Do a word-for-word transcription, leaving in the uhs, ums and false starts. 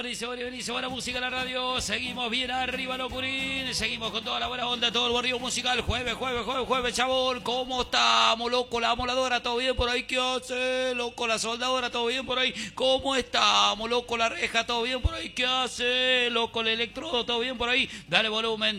buenísimo, buenísimo, buena música en la radio. Seguimos bien arriba, locurín. Seguimos con toda la buena onda, todo el barrio musical. Jueves, jueves, jueves, jueves, chabón. ¿Cómo estamos, loco? La moladora, ¿todo bien por ahí? ¿Qué hace, loco? La soldadora, ¿todo bien por ahí? ¿Cómo estamos, loco? La reja, ¿todo bien por ahí? ¿Qué hace, loco? El electrodo, ¿todo bien por ahí? Dale volumen.